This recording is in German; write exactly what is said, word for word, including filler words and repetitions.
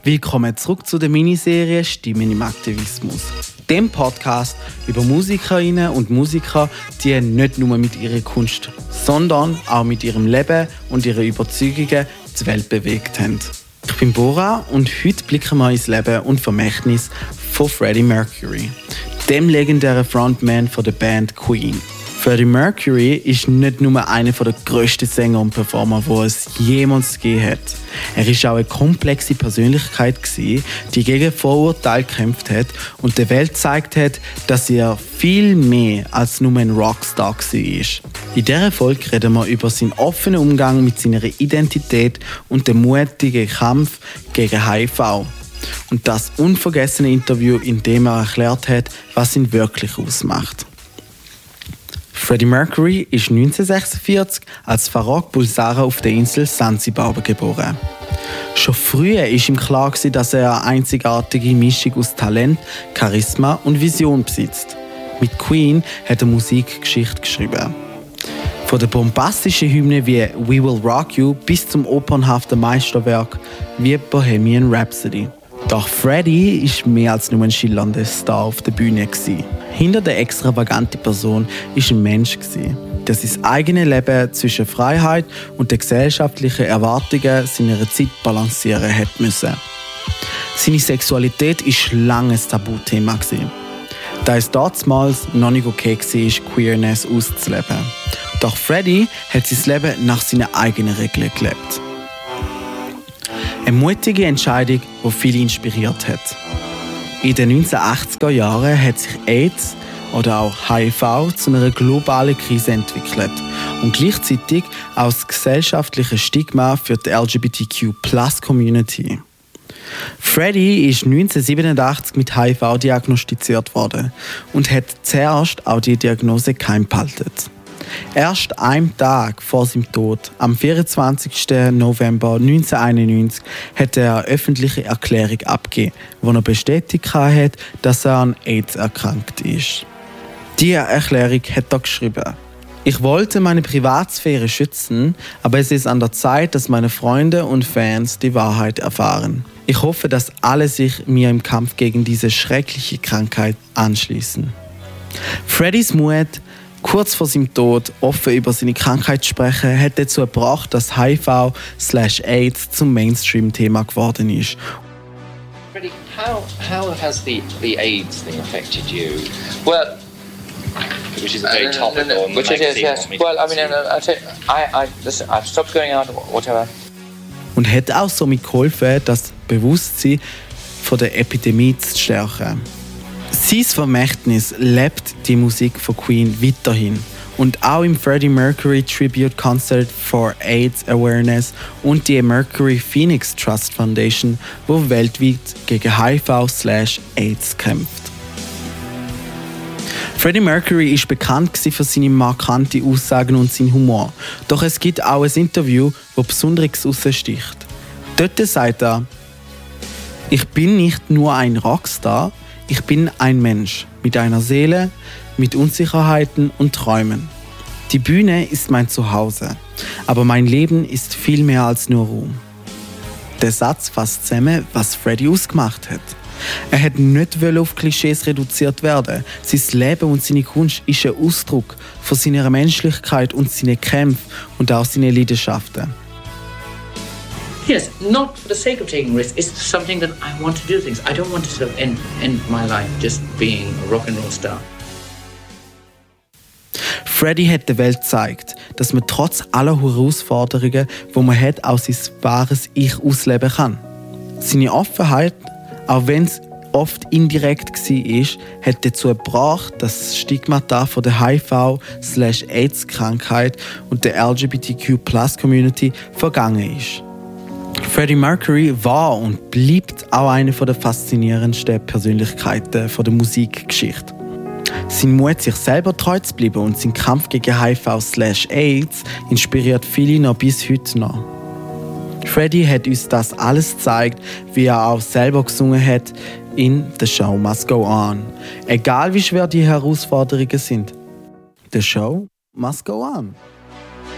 Willkommen zurück zu der Miniserie Stimmen im Aktivismus. Dem Podcast über Musikerinnen und Musiker, die nicht nur mit ihrer Kunst, sondern auch mit ihrem Leben und ihren Überzeugungen die Welt bewegt haben. Ich bin Bora und heute blicken wir ins Leben und Vermächtnis von Freddie Mercury, dem legendären Frontman von der Band Queen. Freddie Mercury ist nicht nur einer der grössten Sänger und Performer, die es jemals gegeben hat. Er war auch eine komplexe Persönlichkeit, die gegen Vorurteile gekämpft hat und der Welt gezeigt hat, dass er viel mehr als nur ein Rockstar war. In dieser Folge reden wir über seinen offenen Umgang mit seiner Identität und den mutigen Kampf gegen H I V. Und das unvergessene Interview, in dem er erklärt hat, was ihn wirklich ausmacht. Freddie Mercury ist neunzehnhundertsechsundvierzig als Farrokh Bulsara auf der Insel Sansibar geboren. Schon früh war ihm klar, dass er eine einzigartige Mischung aus Talent, Charisma und Vision besitzt. Mit Queen hat er Musikgeschichte geschrieben. Von der bombastischen Hymne wie «We Will Rock You» bis zum opernhaften Meisterwerk wie «Bohemian Rhapsody». Doch Freddie war mehr als nur ein schillernder Star auf der Bühne. Hinter der extravaganten Person war ein Mensch, der sein eigenes Leben zwischen Freiheit und den gesellschaftlichen Erwartungen seiner Zeit balancieren musste. Seine Sexualität war lange ein Tabuthema, da es damals noch nicht okay war, Queerness auszuleben. Doch Freddie hat sein Leben nach seinen eigenen Regeln gelebt. Eine mutige Entscheidung, die viele inspiriert hat. In den neunzehnhundertachtziger Jahren hat sich AIDS oder auch H I V zu einer globalen Krise entwickelt und gleichzeitig auch das gesellschaftliche Stigma für die L G B T Q Plus Community. Freddie ist neunzehnhundertsiebenundachtzig mit H I V diagnostiziert worden und hat zuerst auch die Diagnose geheim behalten. Erst einen Tag vor seinem Tod, am vierundzwanzigsten November neunzehnhunderteinundneunzig, hat er eine öffentliche Erklärung abgegeben, wo er bestätigt hat, dass er an AIDS erkrankt ist. Diese Erklärung hat er geschrieben: Ich wollte meine Privatsphäre schützen, aber es ist an der Zeit, dass meine Freunde und Fans die Wahrheit erfahren. Ich hoffe, dass alle sich mir im Kampf gegen diese schreckliche Krankheit anschließen. Freddies Mut, kurz vor seinem Tod offen über seine Krankheit zu sprechen, hat dazu gebracht, dass H I V slash AIDS zum Mainstream-Thema geworden ist. Freddie, how, how has the, the AIDS thing affected you? Well, which is a very topical no, no, no, which it is, yes. Well, I mean, I, I, I, listen, I've stopped going out, whatever. Und hat auch somit geholfen, das Bewusstsein von der Epidemie zu stärken. Sein Vermächtnis lebt die Musik von Queen weiterhin und auch im Freddie Mercury Tribute Concert for AIDS Awareness und die Mercury Phoenix Trust Foundation, wo weltweit gegen H I V slash AIDS kämpft. Freddie Mercury ist bekannt für seine markanten Aussagen und seinen Humor, doch es gibt auch ein Interview, das besonders heraussticht. Dort sagt er: Ich bin nicht nur ein Rockstar, ich bin ein Mensch mit einer Seele, mit Unsicherheiten und Träumen. Die Bühne ist mein Zuhause, aber mein Leben ist viel mehr als nur Ruhm. Der Satz fasst zusammen, was Freddie ausgemacht hat. Er hat nicht auf Klischees reduziert werden. Sein Leben und seine Kunst ist ein Ausdruck von seiner Menschlichkeit und seinen Kämpfen und auch seinen Leidenschaften. Yes, not for the sake of taking risks. It's something that I want to do things. I don't want to sort of end, end my life just being a rock and roll star. Freddie hat der Welt gezeigt, dass man trotz aller Herausforderungen, die man hat, auch sein wahres Ich ausleben kann. Seine Offenheit, auch wenn es oft indirekt war, hat dazu gebracht, dass das Stigmata von der H I V slash AIDS Krankheit und der L G B T Q Plus Community vergangen ist. Freddie Mercury war und bleibt auch eine der faszinierendsten Persönlichkeiten der Musikgeschichte. Sein Mut, sich selber treu zu bleiben und sein Kampf gegen H I V slash AIDS inspiriert viele noch bis heute noch. Freddie hat uns das alles gezeigt, wie er auch selber gesungen hat in «The Show Must Go On». Egal wie schwer die Herausforderungen sind, «The Show Must Go On».